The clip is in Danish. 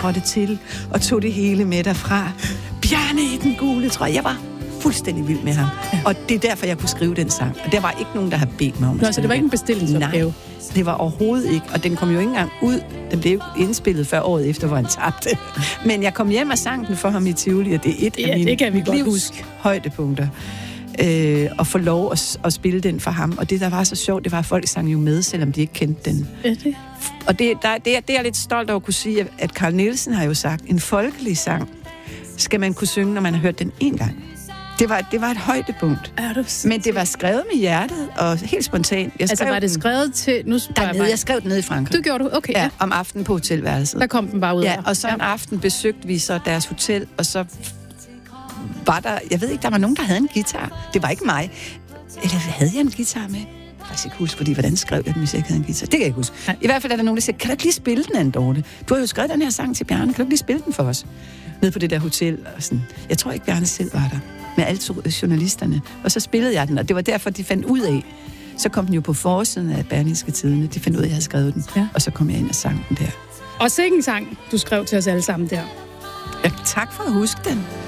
trådte til og tog det hele med derfra. Bjarne i den gule trøje. Jeg var fuldstændig vild med ham. Ja. Og det er derfor, jeg kunne skrive den sang. Og der var ikke nogen, der havde bedt mig om at så det var ikke en bestillingsopgave? Nej, det var overhovedet ikke. Og den kom jo ikke engang ud. Den blev indspillet før året efter, hvor han tabte. Men jeg kom hjem og sang den for ham i Tivoli, og det er et af mine livshøjdepunkter. Og få lov at spille den for ham. Og det, der var så sjovt, det var, at folk sang jo med, selvom de ikke kendte den. Det? Og det er jeg lidt stolt over at kunne sige, at Carl Nielsen har jo sagt, en folkelig sang skal man kunne synge, når man har hørt den en gang. Det var et højdepunkt. Men det var skrevet med hjertet, og helt spontant. Var det skrevet til... Jeg skrev den nede i Frankrig. Du gjorde du? Okay. Ja, om aftenen på hotelværelset. Der kom den bare ud af. Ja, og så en aften besøgte vi så deres hotel, og så var der... Jeg ved ikke, der var nogen, der havde en guitar. Det var ikke mig. Eller havde jeg en guitar med? Jeg kan ikke huske, fordi hvordan skrev jeg den, hvis jeg ikke havde en guitar? Det kan jeg ikke huske. Nej. I hvert fald er der nogen, der siger, kan du ikke lige spille den, Anne Dorthe? Du har jo skrevet den her sang til Bjarne. Kan du ikke lige spille den for os? Nede på det der hotel. Og sådan. Jeg tror ikke, Bjarne selv var der. Med alle journalisterne. Og så spillede jeg den, og det var derfor, de fandt ud af. Så kom den jo på forsiden af Berlingske Tidende. De fandt ud af, at jeg havde skrevet den. Ja. Og så kom jeg ind og sang den der. Og sikke en sang, du skrev til os alle sammen der. Ja, tak for at huske den.